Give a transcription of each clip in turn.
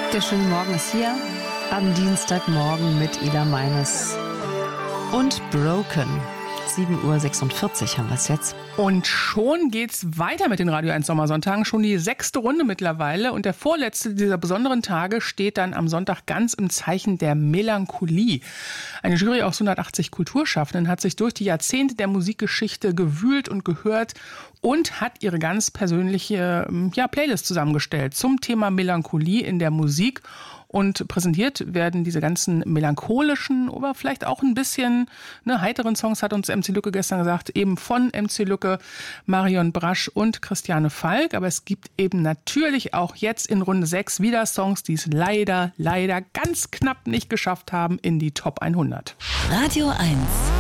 Der schöne Morgen ist hier am Dienstagmorgen mit Ida Meines und Broken. 7.46 Uhr haben wir es jetzt. Und schon geht's weiter mit den Radio 1 Sommersonntagen. Schon die 6. Runde mittlerweile. Und der vorletzte dieser besonderen Tage steht dann am Sonntag ganz im Zeichen der Melancholie. Eine Jury aus 180 Kulturschaffenden hat sich durch die Jahrzehnte der Musikgeschichte gewühlt und gehört und hat ihre ganz persönliche Playlist zusammengestellt zum Thema Melancholie in der Musik. Und präsentiert werden diese ganzen melancholischen, aber vielleicht auch ein bisschen heiteren Songs, hat uns MC Lücke gestern gesagt, eben von MC Lücke, Marion Brasch und Christiane Falk. Aber es gibt eben natürlich auch jetzt in Runde 6 wieder Songs, die es leider ganz knapp nicht geschafft haben in die Top 100. Radio 1,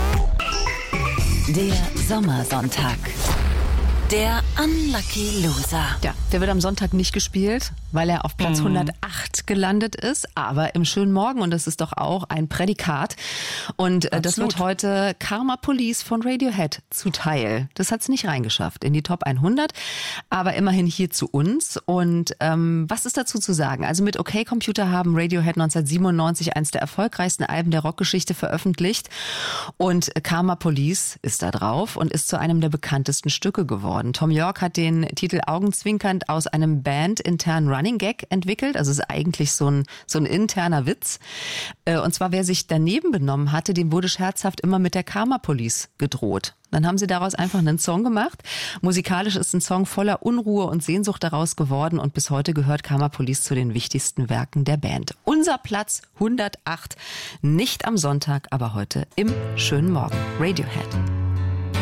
der Sommersonntag. Der Unlucky Loser. Ja, der wird am Sonntag nicht gespielt, weil er auf Platz 108 gelandet ist. Aber im schönen Morgen, und das ist doch auch ein Prädikat. Und das wird heute Karma Police von Radiohead zuteil. Das hat es nicht reingeschafft in die Top 100, aber immerhin hier zu uns. Und was ist dazu zu sagen? Also mit OK Computer haben Radiohead 1997 eins der erfolgreichsten Alben der Rockgeschichte veröffentlicht. Und Karma Police ist da drauf und ist zu einem der bekanntesten Stücke geworden. Tom York hat den Titel augenzwinkernd aus einem bandinternen Running Gag entwickelt. Also es ist eigentlich so ein interner Witz. Und zwar, wer sich daneben benommen hatte, dem wurde scherzhaft immer mit der Karma Police gedroht. Dann haben sie daraus einfach einen Song gemacht. Musikalisch ist ein Song voller Unruhe und Sehnsucht daraus geworden und bis heute gehört Karma Police zu den wichtigsten Werken der Band. Unser Platz 108, nicht am Sonntag, aber heute im schönen Morgen. Radiohead.